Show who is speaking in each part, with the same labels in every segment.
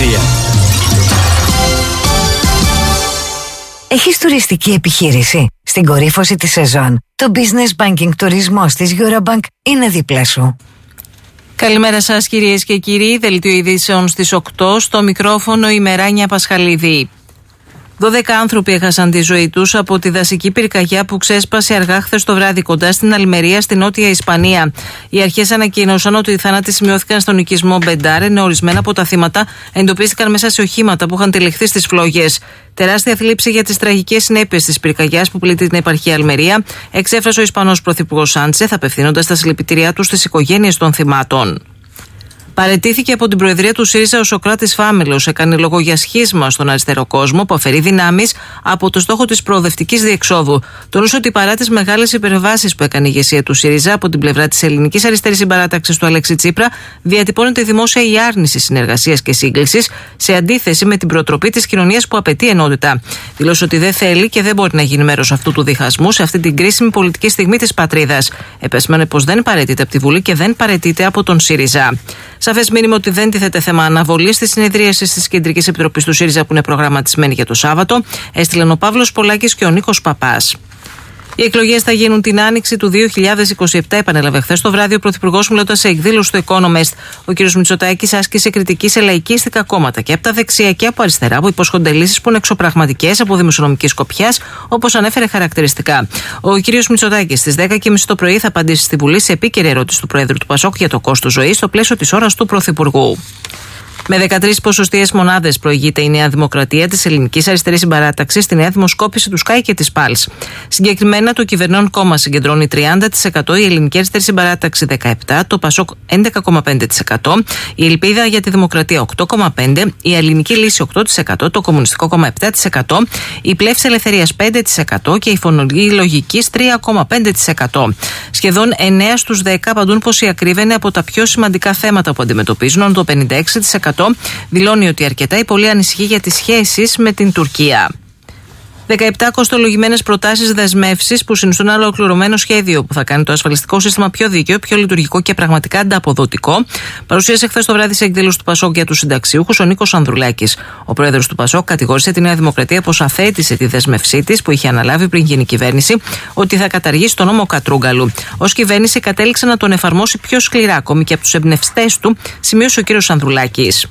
Speaker 1: εταιρεία.
Speaker 2: Έχεις τουριστική επιχείρηση? Στην κορύφωση της σεζόν, το Business Banking τουρισμός της Eurobank είναι δίπλα σου.
Speaker 3: Καλημέρα σας κυρίες και κύριοι, δελτίο ειδήσεων στις 8, στο μικρόφωνο η Μεράνια Πασχαλίδη. 12 άνθρωποι έχασαν τη ζωή τους από τη δασική πυρκαγιά που ξέσπασε αργά χθες το βράδυ κοντά στην Αλμερία, στη Νότια Ισπανία. Οι αρχές ανακοίνωσαν ότι οι θάνατοι σημειώθηκαν στον οικισμό Μπεντάρ, ενώ ορισμένα από τα θύματα εντοπίστηκαν μέσα σε οχήματα που είχαν τυλιχθεί στις φλόγες. Τεράστια θλίψη για τις τραγικές συνέπειες της πυρκαγιάς που πλήττει την επαρχία Αλμερία εξέφρασε ο Ισπανός Πρωθυπουργός Σάντσεθ, απευθύνοντας τα συλληπιτήριά του στις οικογένειες των θυμάτων. Παραιτήθηκε από την Προεδρία του ΣΥΡΙΖΑ ο Σωκράτης Φάμελος. Έκανε λόγο για σχίσμα στον αριστερό κόσμο που αφαιρεί δυνάμεις από το στόχο της προοδευτικής διεξόδου. Τονούσε ότι παρά τις μεγάλες υπερβάσεις που έκανε η ηγεσία του ΣΥΡΙΖΑ από την πλευρά της ελληνικής αριστερής συμπαράταξης του Αλέξη Τσίπρα, διατυπώνεται δημόσια η άρνηση συνεργασίας και σύγκλησης, σε αντίθεση με την προτροπή της κοινωνίας που απαιτεί ενότητα. Δήλωσε ότι δεν θέλει και δεν μπορεί να γίνει μέρος αυτού του διχασμού σε αυτή την κρίσιμη πολιτική στιγμή της πατρίδας. Επεσήμανε πως δεν παραιτείται από τη Βουλή και δεν παραιτείται από τον ΣΥΡΙΖΑ. Σαφές μήνυμα ότι δεν τίθεται θέμα αναβολής της συνεδρίασης της Κεντρικής Επιτροπής του ΣΥΡΙΖΑ που είναι προγραμματισμένη για το Σάββατο, έστειλαν ο Παύλος Πολάκης και ο Νίκος Παπάς. Οι εκλογές θα γίνουν την άνοιξη του 2027, επανέλαβε χθες το βράδυ ο Πρωθυπουργός, μιλώντας σε εκδήλωση του Economist. Ο κ. Μητσοτάκης άσκησε κριτική σε λαϊκίστικα κόμματα και από τα δεξιά και από αριστερά που υπόσχονται λύσεις που είναι εξωπραγματικές από δημοσιονομικής σκοπιάς, όπως ανέφερε χαρακτηριστικά. Ο κ. Μητσοτάκης στις 10:30 το πρωί θα απαντήσει στη Βουλή σε επίκαιρη ερώτηση του Προέδρου του ΠΑΣΟΚ για το κόστος ζωής στο πλαίσιο της ώρας του Πρωθυπουργού. Με 13 ποσοστιαίες μονάδες προηγείται η Νέα Δημοκρατία της Ελληνικής Αριστερής Συμπαράταξης στη νέα δημοσκόπηση του Sky και της Pulse. Συγκεκριμένα, το κυβερνών κόμμα συγκεντρώνει 30%, η Ελληνική Αριστερή Συμπαράταξη 17%, το ΠΑΣΟΚ 11,5%, η Ελπίδα για τη Δημοκρατία 8,5%, η Ελληνική Λύση 8%, το Κομμουνιστικό Κόμμα 7%, η Πλεύση Ελευθερίας 5% και η Φωνή Λογικής 3,5%. Σχεδόν 9 στους 10 απαντούν πως η ακρίβεια είναι από τα πιο σημαντικά θέματα που αντιμετωπίζουν, ενώ το 56% δηλώνει ότι αρκετά ή πολύ ανησυχεί για τις σχέσεις με την Τουρκία. 17 κοστολογημένες προτάσεις δεσμεύσεις που συνιστούν ένα ολοκληρωμένο σχέδιο που θα κάνει το ασφαλιστικό σύστημα πιο δίκαιο, πιο λειτουργικό και πραγματικά ανταποδοτικό, παρουσίασε χθες το βράδυ σε εκδήλωση του ΠΑΣΟΚ για τους συνταξιούχους ο Νίκος Ανδρουλάκης. Ο πρόεδρος του ΠΑΣΟΚ κατηγόρησε τη Νέα Δημοκρατία πως αθέτησε τη δέσμευσή της που είχε αναλάβει πριν γίνει κυβέρνηση, ότι θα καταργήσει τον νόμο Κατρούγκαλου. Ως κυβέρνηση κατέληξε να τον εφαρμόσει πιο σκληρά ακόμη και από τους εμπνευστές του, σημείωσε ο κ. Ανδρουλάκης.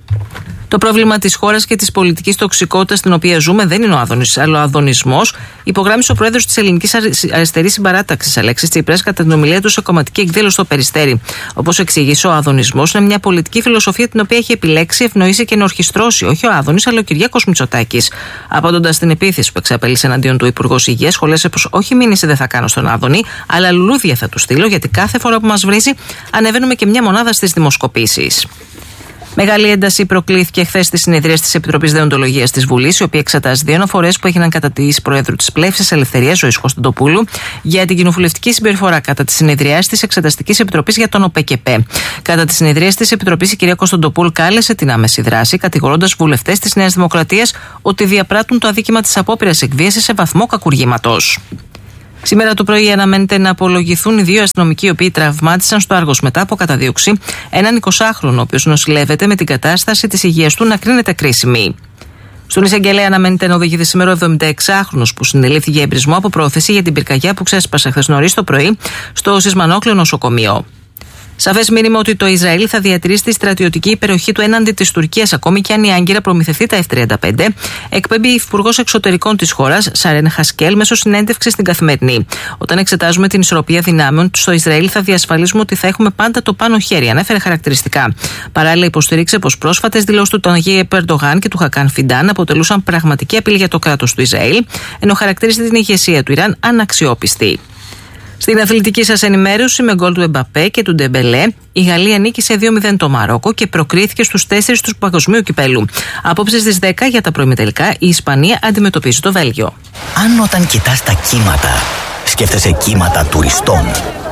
Speaker 3: Το πρόβλημα της χώρας και της πολιτικής τοξικότητας στην οποία ζούμε δεν είναι ο αδωνισμός, υπογράμμισε ο πρόεδρος της Ελληνικής Αριστερής Συμπαράταξης, Αλέξης Τσίπρας, κατά την ομιλία του σε κομματική εκδήλωση στο Περιστέρι. Όπως εξήγησε, ο αδωνισμός είναι μια πολιτική φιλοσοφία την οποία έχει επιλέξει, ευνοήσει και ενορχιστρώσει όχι ο Άδωνης, αλλά ο Κυριάκος Μητσοτάκης. Απαντώντας στην επίθεση που εξαπέλυσε εναντίον του Υπουργός Υγείας, σχολίασε πως όχι μήνυση δεν θα κάνω στον Άδωνη, αλλά λουλούδια θα του στείλω, γιατί κάθε φορά που μας βρίζει ανεβαίνουμε και μια μονάδα στις δημοσκοπήσεις. Μεγάλη ένταση προκλήθηκε χθες στη συνεδρία της Επιτροπής Δεοντολογίας της Βουλής, η οποία εξετάζει 2 αναφορές που έγιναν κατά της Προέδρου της Πλεύσης Ελευθερίας, Ζωής Κωνσταντοπούλου, για την κοινοβουλευτική συμπεριφορά κατά τη συνεδριάση της Εξεταστικής Επιτροπής για τον ΟΠΕΚΕΠΕ. Κατά τη συνεδρίαση της Επιτροπής, η κυρία Κωνσταντοπούλου κάλεσε την άμεση δράση, κατηγορώντας βουλευτές της Νέας Δημοκρατίας ότι διαπράττουν το αδίκημα της απόπειρας εκβίασης σε βαθμό κακουργήματος. Σήμερα το πρωί αναμένεται να απολογηθούν οι 2 αστυνομικοί οι οποίοι τραυμάτισαν στο Άργος μετά από καταδίωξη έναν 20χρονο, ο οποίος νοσηλεύεται με την κατάσταση της υγείας του να κρίνεται κρίσιμη. Στον εισαγγελέα αναμένεται να οδηγηθεί σήμερα ο 76χρονος που συνελήφθη για εμπρισμό από πρόθεση για την πυρκαγιά που ξέσπασε χθες νωρίς το πρωί στο Σισμανόκλειο νοσοκομείο. Σαφές μήνυμα ότι το Ισραήλ θα διατηρήσει τη στρατιωτική υπεροχή του έναντι της Τουρκίας, ακόμη και αν η Άγκυρα προμηθευτεί τα F-35, εκπέμπει η Υπουργός Εξωτερικών της χώρας, Σαρέν Χασκέλ, μέσω συνέντευξης στην Καθημερινή. Όταν εξετάζουμε την ισορροπία δυνάμεων στο Ισραήλ, θα διασφαλίσουμε ότι θα έχουμε πάντα το πάνω χέρι, ανέφερε χαρακτηριστικά. Παράλληλα, υποστηρίξε πως πρόσφατες δηλώσεις του Ταγιέπ Ερντογάν και του Χακάν Φιντάν αποτελούσαν πραγματική απειλή για το κράτος του Ισραήλ, ενώ χαρακτήρισε την ηγεσία του Ιράν αναξιόπιστη. Στην αθλητική σας ενημέρωση, με γκολ του Εμπαπέ και του Ντεμπελέ, η Γαλλία νίκησε 2-0 το Μαρόκο και προκρίθηκε στους 4 του παγκοσμίου κυπέλου. Απόψε στις 10 για τα προημιτελικά, η Ισπανία αντιμετωπίζει το Βέλγιο.
Speaker 4: Αν όταν κοιτάς τα κύματα, σκέφτεσαι κύματα τουριστών.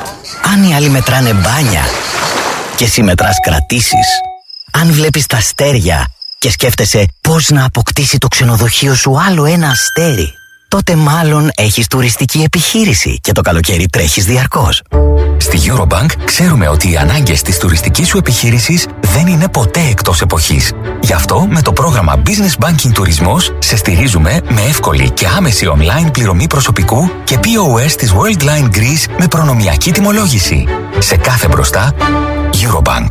Speaker 4: Αν οι άλλοι μετράνε μπάνια και εσύ μετράς κρατήσεις. Αν βλέπεις τα αστέρια και σκέφτεσαι πώς να αποκτήσει το ξενοδοχείο σου άλλο ένα αστέρι. τότε μάλλον έχεις τουριστική επιχείρηση και το καλοκαίρι τρέχεις διαρκώς.
Speaker 1: Στη Eurobank ξέρουμε ότι οι ανάγκες της τουριστικής σου επιχείρησης δεν είναι ποτέ εκτός εποχής. Γι' αυτό με το πρόγραμμα Business Banking Τουρισμός σε στηρίζουμε με εύκολη και άμεση online πληρωμή προσωπικού και POS της Worldline Greece με προνομιακή τιμολόγηση. Σε κάθε μπροστά, Eurobank.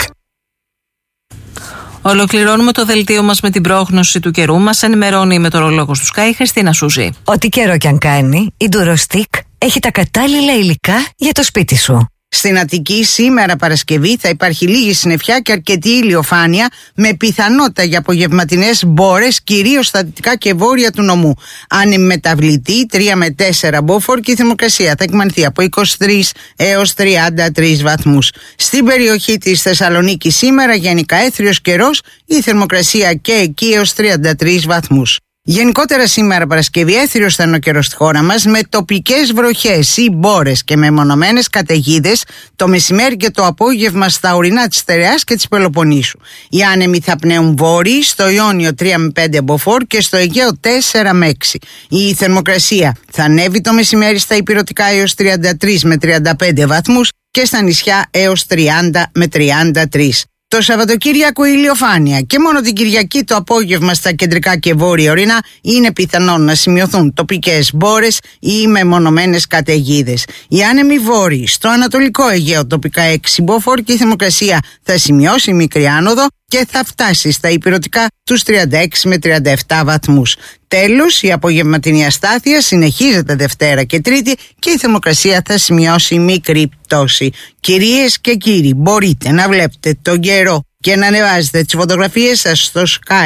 Speaker 3: Ολοκληρώνουμε το δελτίο μας με την πρόγνωση του καιρού. Μας ενημερώνει η μετεωρολόγος του Sky, Χριστίνα Σούζη.
Speaker 2: Ό,τι καιρό κι αν κάνει, η Durostic έχει τα κατάλληλα υλικά για το σπίτι σου.
Speaker 5: Στην Αττική σήμερα Παρασκευή θα υπάρχει λίγη συννεφιά και αρκετή ηλιοφάνεια με πιθανότητα για απογευματινές μπόρες κυρίως στα δυτικά και βόρεια του νομού. Ανεμεταβλητή 3 με 4 μποφόρ και η θερμοκρασία θα εκμανθεί από 23 έως 33 βαθμούς. Στην περιοχή της Θεσσαλονίκης σήμερα γενικά έθριος καιρός, η θερμοκρασία και εκεί έως 33 βαθμούς. Γενικότερα σήμερα Παρασκευή έθριος θα είναι ο καιρός στη χώρα μας με τοπικές βροχές ή μπόρες και μεμονωμένες καταιγίδες το μεσημέρι και το απόγευμα στα ορεινά της Στερεάς και της Πελοποννήσου. Οι άνεμοι θα πνέουν βόρειοι, στο Ιόνιο 3 με 5 μποφόρ και στο Αιγαίο 4 με 6. Η θερμοκρασία θα ανέβει το μεσημέρι στα ηπειρωτικά έως 33 με 35 βαθμούς και στα νησιά έως 30 με 33. Το Σαββατοκύριακο ηλιοφάνεια και μόνο την Κυριακή το απόγευμα στα κεντρικά και βόρεια ορεινά είναι πιθανόν να σημειωθούν τοπικές μπόρες ή μεμονωμένες καταιγίδες. Οι άνεμοι βόρειοι στο Ανατολικό Αιγαίο τοπικά 6 μποφόρ και η θερμοκρασία θα σημειώσει μικρή άνοδο και θα φτάσει στα ηπειρωτικά τους 36 με 37 βαθμούς. Τέλος, η απογευματινή αστάθεια συνεχίζεται Δευτέρα και Τρίτη και η θερμοκρασία θα σημειώσει μικρή πτώση. Κυρίες και κύριοι, μπορείτε να βλέπετε τον καιρό και να ανεβάζετε τις φωτογραφίες σας στο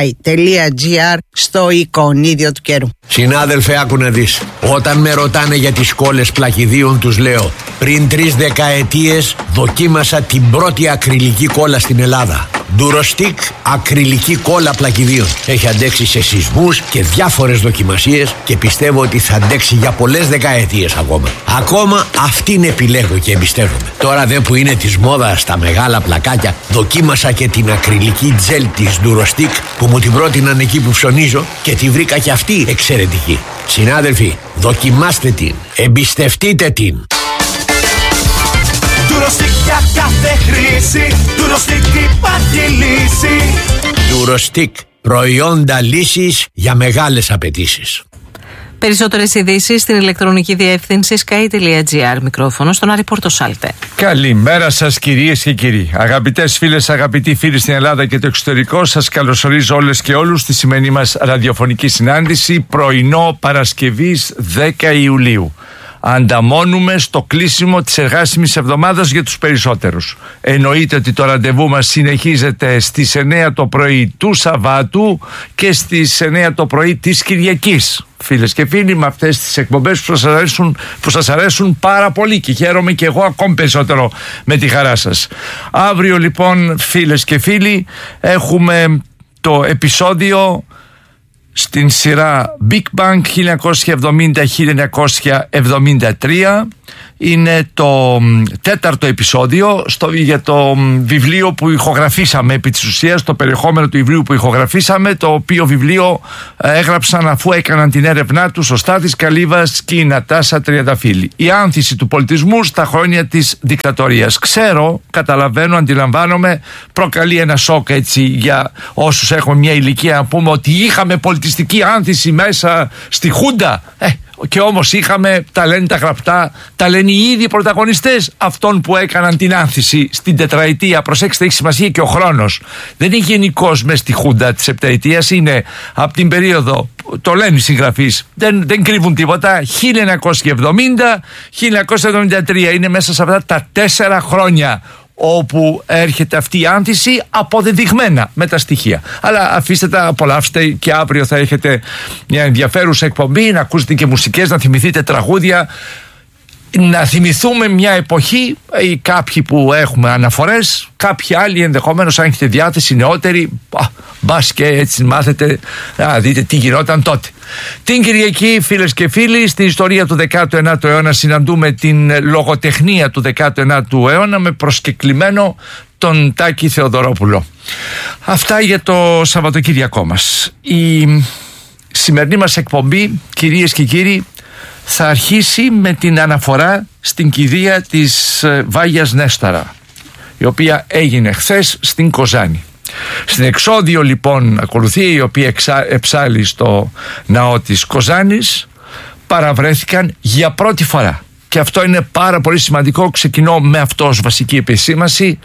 Speaker 5: sky.gr στο εικονίδιο του καιρού.
Speaker 6: Συνάδελφε, άκου να δεις. Όταν με ρωτάνε για τις κόλλες πλακιδίων τους λέω πριν 3 δεκαετίες δοκίμασα την πρώτη ακριλική κόλλα στην Ελλάδα. Durostic ακριλική κόλλα πλακιδίων. Έχει αντέξει σε σεισμούς και διάφορες δοκιμασίες και πιστεύω ότι θα αντέξει για πολλές δεκαετίες ακόμα. Ακόμα αυτήν επιλέγω και εμπιστεύομαι. Τώρα δε που είναι της μόδας τα μεγάλα πλακάκια, δοκίμασα και την ακριλική τζέλ της Durostic που μου την πρότειναν εκεί που ψωνίζω και τη βρήκα και αυτή εξαιρετική. Συνάδελφοι, δοκιμάστε την, εμπιστευτείτε την.
Speaker 7: Durostic για κάθε χρήση, Durostic υπάρχει λύση.
Speaker 6: Durostic, προϊόντα λύσης για μεγάλες απαιτήσεις.
Speaker 3: Περισσότερες ειδήσεις στην ηλεκτρονική διεύθυνση sky.gr. Μικρόφωνο στον Άρη Πορτοσάλτε.
Speaker 8: Καλημέρα σας κυρίες και κύριοι. Αγαπητές φίλες, αγαπητοί φίλοι στην Ελλάδα και το εξωτερικό, σας καλωσορίζω όλες και όλους στη σημερινή μας ραδιοφωνική συνάντηση πρωινό Παρασκευής 10 Ιουλίου. Ανταμώνουμε στο κλείσιμο της εργάσιμης εβδομάδας για τους περισσότερους. Εννοείται ότι το ραντεβού μας συνεχίζεται στις 9 το πρωί του Σαββάτου και στις 9 το πρωί της Κυριακής. Φίλες και φίλοι, με αυτές τις εκπομπές που σας αρέσουν πάρα πολύ και χαίρομαι και εγώ ακόμη περισσότερο με τη χαρά σας. Αύριο λοιπόν, φίλες και φίλοι, έχουμε το επεισόδιο στην σειρά Big Bang 1970-1973. Είναι το 4ο επεισόδιο για το βιβλίο που ηχογραφήσαμε, επί της ουσίας το περιεχόμενο του βιβλίου που ηχογραφήσαμε, το οποίο βιβλίο έγραψαν αφού έκαναν την έρευνά τους ο Στάθης Καλύβας και η Νατάσα Τριανταφύλλη. Η άνθηση του πολιτισμού στα χρόνια της δικτατορίας. Ξέρω, καταλαβαίνω, αντιλαμβάνομαι, προκαλεί ένα σοκ έτσι για όσους έχουν μια ηλικία να πούμε ότι είχαμε πολιτιστική άνθηση μέσα στη Χούντα. Και όμως είχαμε, τα λένε τα γραπτά, τα λένε οι ίδιοι πρωταγωνιστές αυτών που έκαναν την άνθηση στην τετραετία. Προσέξτε, έχει σημασία και ο χρόνος. Δεν είναι γενικώς μες στη Χούντα της επταετίας, είναι από την περίοδο, το λένε οι συγγραφείς, δεν κρύβουν τίποτα, 1970-1973 είναι μέσα σε αυτά τα 4 χρόνια όπου έρχεται αυτή η άνθηση αποδεδειγμένα με τα στοιχεία. Αλλά αφήστε τα, απολαύστε και αύριο θα έχετε μια ενδιαφέρουσα εκπομπή, να ακούσετε και μουσικές, να θυμηθείτε τραγούδια, να θυμηθούμε μια εποχή, ή κάποιοι που έχουμε αναφορές, κάποιοι άλλοι ενδεχομένως αν έχετε διάθεση νεότεροι, μπας και έτσι μάθετε να δείτε τι γινόταν τότε. Την Κυριακή, φίλες και φίλοι, στην ιστορία του 19ου αιώνα συναντούμε την λογοτεχνία του 19ου αιώνα με προσκεκλημένο τον Τάκη Θεοδωρόπουλο. Αυτά για το Σαββατοκύριακό μας. σημερινή μας εκπομπή, κυρίες και κύριοι, θα αρχίσει με την αναφορά στην κηδεία της Βάγιας Νέσταρα, η οποία έγινε χθες στην Κοζάνη. Στην εξώδιο λοιπόν ακολουθία, η οποία εψάλλει στο ναό της Κοζάνης, παραβρέθηκαν για πρώτη φορά. Και αυτό είναι πάρα πολύ σημαντικό. Ξεκινώ με αυτό ως βασική επισήμανση.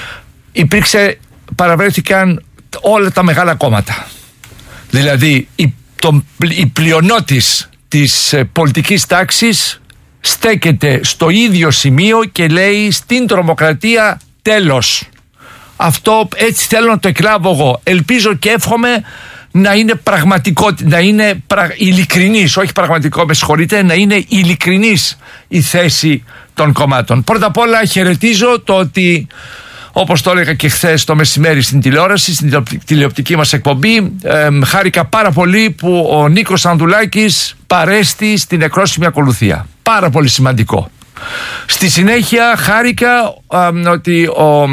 Speaker 8: Παραβρέθηκαν όλα τα μεγάλα κόμματα. Δηλαδή η πλειονότης της πολιτικής τάξης στέκεται στο ίδιο σημείο και λέει στην τρομοκρατία τέλος. Αυτό έτσι θέλω να το εκλάβω εγώ. Ελπίζω και εύχομαι να είναι πραγματικότητα, να είναι ειλικρινής, όχι πραγματικό, με συγχωρείτε, να είναι ειλικρινής η θέση των κομμάτων. Πρώτα απ' όλα χαιρετίζω το ότι, όπως το έλεγα και χθες το μεσημέρι στην τηλεόραση, στην τηλεοπτική μας εκπομπή, χάρηκα πάρα πολύ που ο Νίκος Ανδουλάκης παρέστη στην νεκρόσιμη ακολουθία. Πάρα πολύ σημαντικό. Στη συνέχεια χάρηκα ότι ο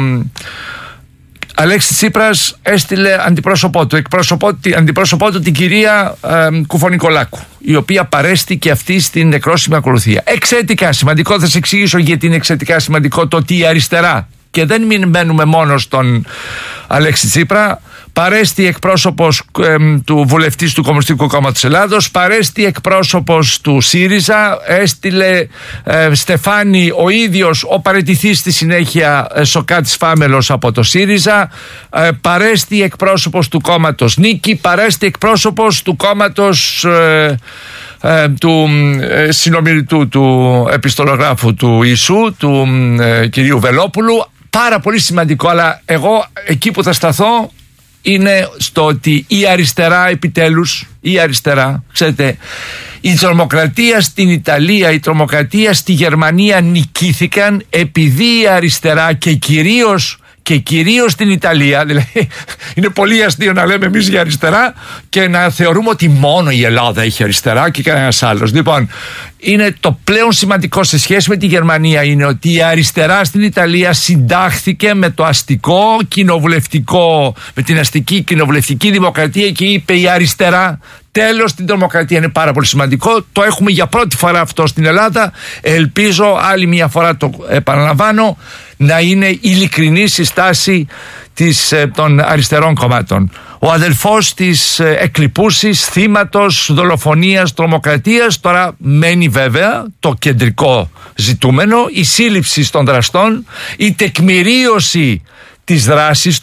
Speaker 8: Αλέξης Τσίπρας έστειλε αντιπρόσωπό του την κυρία Κουφονικολάκου, η οποία παρέστη και αυτή στην νεκρόσιμη ακολουθία. Εξαιρετικά σημαντικό, θα σας εξηγήσω γιατί είναι εξαιρετικά σημαντικό το ότι η αριστερά, και δεν μένουμε μόνο στον Αλέξη Τσίπρα, παρέστη εκπρόσωπος του βουλευτής του Κομμουνιστικού Κόμματος Ελλάδος, παρέστη εκπρόσωπος του ΣΥΡΙΖΑ, έστειλε Στεφάνη ο ίδιος ο παραιτηθής στη συνέχεια Σοκάτης Φάμελος από το ΣΥΡΙΖΑ, παρέστη εκπρόσωπος του κόμματος Νίκη, παρέστη εκπρόσωπος του κόμματος του συνομιλητού του επιστολογράφου του Ιησού, του κυρίου Βελόπουλου. Πάρα πολύ σημαντικό, αλλά εγώ εκεί που θα σταθώ είναι στο ότι η αριστερά επιτέλους, ξέρετε, η τρομοκρατία στην Ιταλία, η τρομοκρατία στη Γερμανία νικήθηκαν επειδή η αριστερά και κυρίως στην Ιταλία, δηλαδή είναι πολύ αστείο να λέμε εμείς για αριστερά και να θεωρούμε ότι μόνο η Ελλάδα έχει αριστερά και κανένας άλλος. Λοιπόν, είναι το πλέον σημαντικό σε σχέση με τη Γερμανία είναι ότι η αριστερά στην Ιταλία συντάχθηκε με το αστικό κοινοβουλευτικό, με την αστική κοινοβουλευτική δημοκρατία και είπε η αριστερά τέλος στην τρομοκρατία. Είναι πάρα πολύ σημαντικό. Το έχουμε για πρώτη φορά αυτό στην Ελλάδα. Ελπίζω άλλη μια φορά, το επαναλαμβάνω, να είναι ειλικρινής η στάση των αριστερών κομμάτων. Ο αδελφός της εκλειπούσης θύματος δολοφονίας τρομοκρατίας, τώρα μένει βέβαια το κεντρικό ζητούμενο, η σύλληψη των δραστών, η τεκμηρίωση της δράσης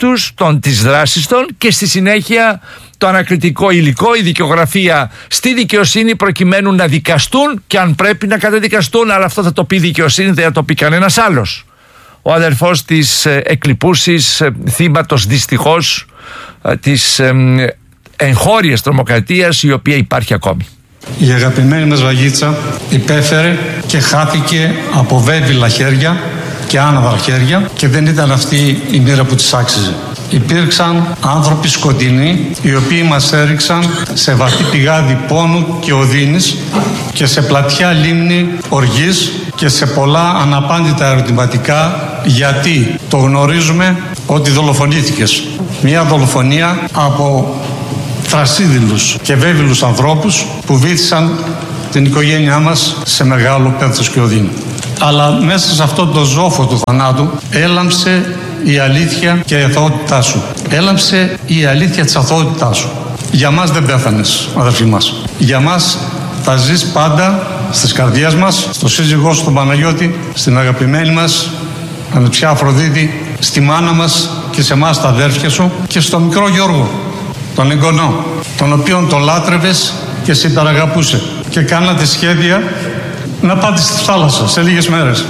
Speaker 8: των και στη συνέχεια το ανακριτικό υλικό, η δικαιογραφία στη δικαιοσύνη προκειμένου να δικαστούν και αν πρέπει να καταδικαστούν, αλλά αυτό θα το πει η δικαιοσύνη, δεν θα το πει κανένας άλλος. Ο αδερφός της εκλειπούσης θύματος δυστυχώς της εγχώριας τρομοκρατίας, η οποία υπάρχει ακόμη.
Speaker 9: Η αγαπημένη μας Βαγίτσα υπέφερε και χάθηκε από βέβυλα χέρια και άναδρα χέρια και δεν ήταν αυτή η μοίρα που της άξιζε. Υπήρξαν άνθρωποι σκοτεινοί οι οποίοι μας έριξαν σε βαθύ πηγάδι πόνου και οδύνης και σε πλατιά λίμνη οργής και σε πολλά αναπάντητα ερωτηματικά γιατί το γνωρίζουμε ότι δολοφονήθηκες. Μια δολοφονία από θρασίδηλους και βέβυλους ανθρώπους που βύθισαν την οικογένειά μας σε μεγάλο πένθος και οδύνη. Αλλά μέσα σε αυτό το ζόφο του θανάτου έλαμψε η αλήθεια και η αθωότητά σου. Έλαμψε η αλήθεια της αθωότητάς σου. Για μας δεν πέθανες, αδερφοί μας. Για μας θα ζεις πάντα στις καρδιές μας, στο σύζυγό σου τον Παναγιώτη, στην αγαπημένη μας ανεψιά Αφροδίτη, στη μάνα μας και σε εμάς τα αδέρφια σου και στο μικρό Γιώργο, τον εγγονό, τον οποίον το λάτρευες και σε υπεραγαπούσε και κάνατε σχέδια να πάτε στη θάλασσα σε λίγες μέρες.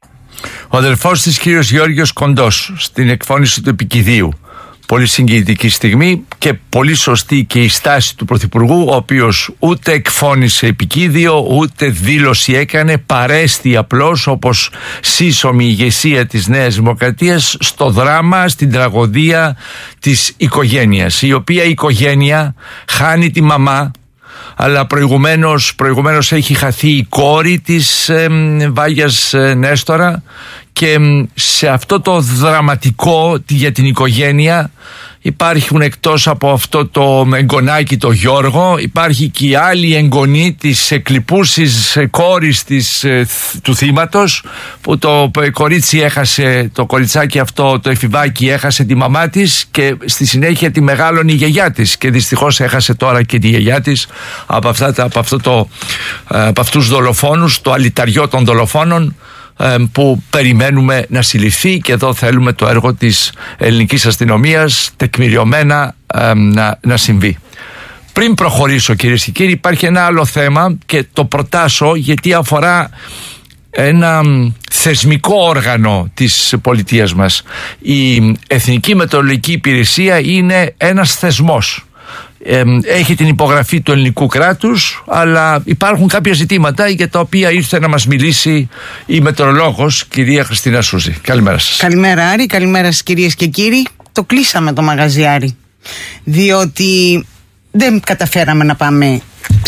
Speaker 8: Ο αδελφός της κύριος Γιώργος Κοντός στην εκφώνηση του επικηδείου. Πολύ συγκινητική στιγμή και πολύ σωστή και η στάση του Πρωθυπουργού, ο οποίος ούτε εκφώνησε επικήδιο ούτε δήλωση έκανε, παρέστη απλώς όπως σύσσωμη ηγεσία της Νέας Δημοκρατίας στο δράμα, στην τραγωδία της οικογένειας, η οποία οικογένεια χάνει τη μαμά, αλλά προηγουμένως έχει χαθεί η κόρη της Βάγιας Νέστορα και σε αυτό το δραματικό για την οικογένεια Υπάρχουν εκτός από αυτό το εγγονάκι το Γιώργο, υπάρχει και η άλλη εγγονή της εκλειπούσης κόρης του θύματος, που το κορίτσι έχασε, το κοριτσάκι αυτό, το εφηβάκι έχασε τη μαμά της και στη συνέχεια τη μεγάλωνε η γιαγιά της, και δυστυχώς έχασε τώρα και τη γιαγιά της από αυτούς τους δολοφόνους, το αλυταριό των δολοφόνων, που περιμένουμε να συλληφθεί, και εδώ θέλουμε το έργο της ελληνικής αστυνομίας τεκμηριωμένα να συμβεί. Πριν προχωρήσω, κυρίες και κύριοι, υπάρχει ένα άλλο θέμα και το προτάσω γιατί αφορά ένα θεσμικό όργανο της πολιτείας μας. Η Εθνική Μετεωρολογική Υπηρεσία είναι ένας θεσμός. Έχει την υπογραφή του ελληνικού κράτους, αλλά υπάρχουν κάποια ζητήματα για τα οποία ήρθε να μας μιλήσει η μετεωρολόγος κυρία Χριστίνα Σούζη. Καλημέρα σας.
Speaker 5: Καλημέρα Άρη, καλημέρα σας κυρίες και κύριοι. Το κλείσαμε το μαγαζί, Άρη, διότι δεν καταφέραμε να πάμε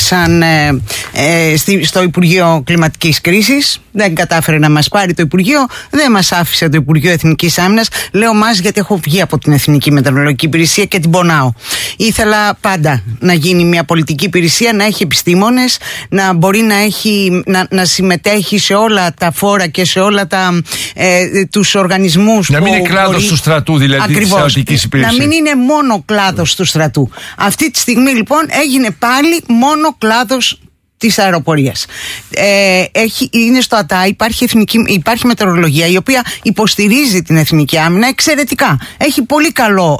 Speaker 5: στο Υπουργείο Κλιματικής Κρίσης. Δεν κατάφερε να μας πάρει το Υπουργείο, δεν μας άφησε το Υπουργείο Εθνικής Άμυνας. Λέω μας γιατί έχω βγει από την Εθνική Μετεωρολογική Υπηρεσία και την πονάω. Ήθελα πάντα να γίνει μια πολιτική υπηρεσία, να έχει επιστήμονες, να μπορεί να συμμετέχει σε όλα τα φόρα και σε όλα τους οργανισμούς.
Speaker 8: Να μην είναι κλάδος του στρατού, δηλαδή της αεροπορικής υπηρεσίας. Να
Speaker 5: μην είναι μόνο κλάδος του στρατού. Αυτή τη στιγμή λοιπόν έγινε πάλι μόνο κλάδος της αεροπορίας. Είναι στο ΑΤΑ, υπάρχει μετεωρολογία η οποία υποστηρίζει την εθνική άμυνα εξαιρετικά. Έχει πολύ καλό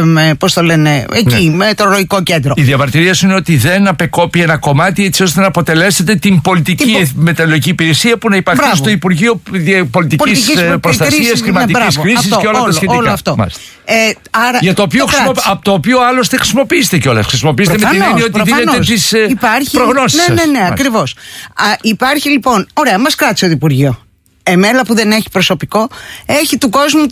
Speaker 5: μετεωρολογικό κέντρο.
Speaker 8: Η διαμαρτυρία σου είναι ότι δεν απεκόπει ένα κομμάτι έτσι ώστε να αποτελέσετε την πολιτική μετεωρολογική υπηρεσία που να υπάρχει στο Υπουργείο Πολιτικής Προστασίας, Κλιματικής Κρίσης και όλα τα σχετικά.
Speaker 5: Όλο αυτό.
Speaker 8: Για από το οποίο άλλωστε χρησιμοποιήσετε κιόλας. Χρησιμοποιήσετε με την έννοια ότι δίνετε τις προγνώσεις.
Speaker 5: Ναι, ακριβώς. Υπάρχει λοιπόν, ωραία, μας κράτησε το Υπουργείο. Εμέλα που δεν έχει προσωπικό, έχει του κόσμου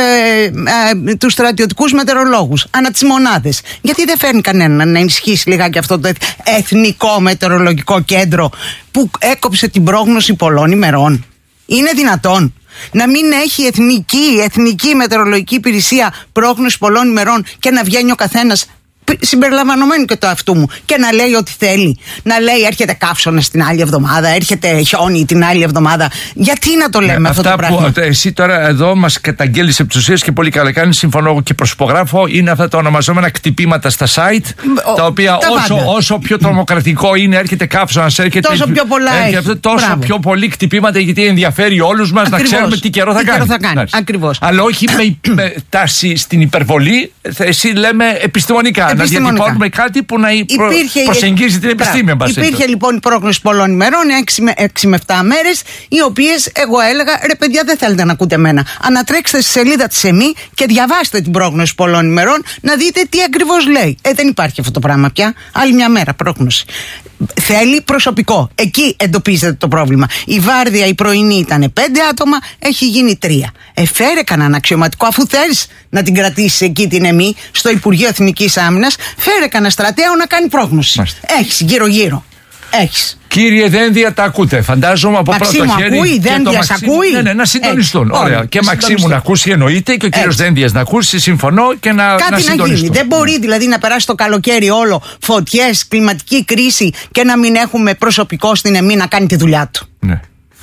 Speaker 5: τους στρατιωτικούς μετεωρολόγους, ανά τις μονάδες. Γιατί δεν φέρνει κανένα να ενισχύσει λιγάκι αυτό το Εθνικό Μετεωρολογικό Κέντρο που έκοψε την πρόγνωση πολλών ημερών? Είναι δυνατόν να μην έχει εθνική μετεωρολογική υπηρεσία πρόγνωση πολλών ημερών και να βγαίνει ο καθένας, συμπεριλαμβανομένου και το αυτού μου, και να λέει ό,τι θέλει? Να λέει έρχεται καύσωνας την άλλη εβδομάδα, έρχεται χιόνι την άλλη εβδομάδα. Γιατί να το λέμε αυτό το πράγμα?
Speaker 8: Εσύ τώρα εδώ μας καταγγέλεις επί της ουσίας και πολύ καλά κάνεις, συμφωνώ και προσυπογράφω. Είναι αυτά τα ονομαζόμενα κτυπήματα στα site, τα οποία όσο πιο τρομοκρατικό είναι, έρχεται καύσωνας, έρχεται
Speaker 5: τόσο πιο πολλά έχει.
Speaker 8: Τόσο πιο πολύ κτυπήματα, γιατί ενδιαφέρει όλους μας να ξέρουμε τι καιρό θα κάνει.
Speaker 5: Ακριβώς.
Speaker 8: Αλλά όχι με τάση στην υπερβολή. Εσύ λέμε επιστημονικά. Να διατυπώνουμε κάτι που να προσεγγίζει την επιστήμη.
Speaker 5: Υπήρχε λοιπόν η πρόγνωση πολλών ημερών, 6 με 7 μέρες, οι οποίες εγώ έλεγα ρε παιδιά, δεν θέλετε να ακούτε εμένα. Ανατρέξτε στη σελίδα της ΕΜΗ και διαβάστε την πρόγνωση πολλών ημερών να δείτε τι ακριβώς λέει. Δεν υπάρχει αυτό το πράγμα πια. Άλλη μια μέρα πρόγνωση. Θέλει προσωπικό. Εκεί εντοπίζεται το πρόβλημα. Η βάρδια η πρωινή ήταν 5 άτομα, έχει γίνει 3. Φέρε κανέναν αξιωματικό, αφού θέλεις να την κρατήσεις εκεί την ΕΜΗ, στο Υπουργείο Εθνικής Άμυνας, φέρε κανένα στρατέο να κάνει πρόγνωση. Έχεις γύρω-γύρω. Έχεις.
Speaker 8: Κύριε Δένδια, τα ακούτε. Φαντάζομαι από πρώτο χέρι.
Speaker 5: Ακούει, Δένδιας ακούει.
Speaker 8: Ναι, να συντονιστούν. Ωραία. Και Μαξίμου να ακούσει, εννοείται, και ο κύριος Δένδιας να ακούσει. Συμφωνώ και να συντονιστούν.
Speaker 5: Κάτι να γίνει. Δεν μπορεί δηλαδή να περάσει το καλοκαίρι όλο φωτιές, κλιματική κρίση και να μην έχουμε προσωπικό στην ΕΜΗ να κάνει τη δουλειά του.
Speaker 8: Ναι.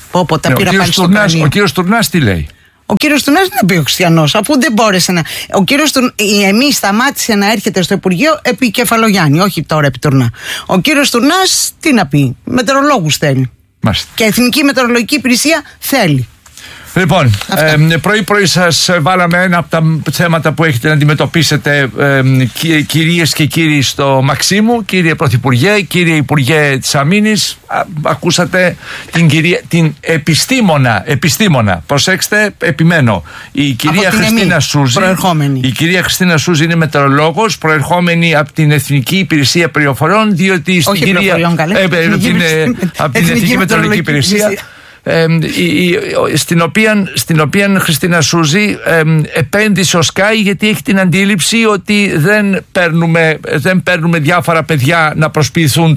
Speaker 5: Ο
Speaker 8: κύριος Τουρνάς τι λέει?
Speaker 5: Ο κύριος Τουρνάς δεν πει ο Χριστιανός, αφού δεν μπόρεσε να. Η ΕΜΗ σταμάτησε να έρχεται στο Υπουργείο επί Κεφαλογιάννη, όχι τώρα επί Τουρνά. Ο κύριος Τουρνάς τι να πει? Μετεωρολόγους θέλει.
Speaker 8: Μάλιστα.
Speaker 5: Και Εθνική Μετεωρολογική Υπηρεσία θέλει.
Speaker 8: Λοιπόν, πρωί-πρωί σας βάλαμε ένα από τα θέματα που έχετε να αντιμετωπίσετε, κυρίες και κύριοι, στο Μαξίμου. Κύριε Πρωθυπουργέ, κύριε Υπουργέ της Αμήνης, ακούσατε την επιστήμονα. Προσέξτε, επιμένω. Η κυρία Χριστίνα Σούζη.
Speaker 5: Η
Speaker 8: κυρία Χριστίνα Σούζη είναι μετεωρολόγος, προερχόμενη από την Εθνική Υπηρεσία Πληροφοριών, διότι στην κυρία. Από την Εθνική Μετεωρολογική Υπηρεσία. στην οποία Χριστίνα Σούζη επένδυσε ο Sky, γιατί έχει την αντίληψη ότι δεν παίρνουμε διάφορα παιδιά να προσποιηθούν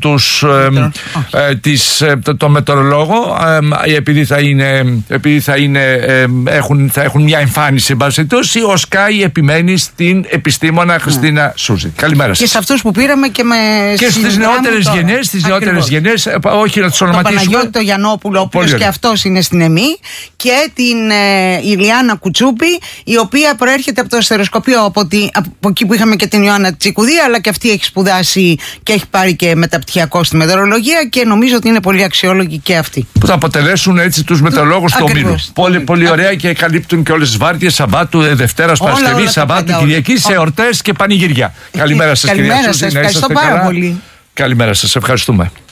Speaker 8: το μετεωρολόγο, επειδή θα έχουν μια εμφάνιση, εν πάση περιπτώσει. Ο Sky επιμένει στην επιστήμονα Χριστίνα Σούζη. Καλημέρα σας.
Speaker 5: Και σε αυτούς που πήραμε και στις
Speaker 8: νεότερες γενιές, όχι να τους ονοματίσουμε.
Speaker 5: Το Παναγιώτη το Γιαννόπουλο, ο οποίος και αυτός είναι στην ΕΜΗ, και την Ηλιάνα Κουτσούπη, η οποία προέρχεται από το αστεροσκοπείο, από εκεί που είχαμε και την Ιωάννα Τσικουδή, αλλά και αυτή έχει σπουδάσει και έχει πάρει και μεταπτυχιακό στη μετεωρολογία, και νομίζω ότι είναι πολύ αξιόλογοι και αυτοί.
Speaker 8: Που θα αποτελέσουν έτσι τους μετεωρολόγους του ομίλου. Πολύ ωραία, και καλύπτουν και όλες τις βάρδιες Σαββάτου, Δευτέρας, Παρασκευής, Σαββάτου, Κυριακής, σε εορτές και πανηγυριά. Καλημέρα σας, κυρία Σούζη.
Speaker 5: Ευχαριστώ πάρα πολύ.
Speaker 8: Καλημέρα σας, ευχαριστούμε.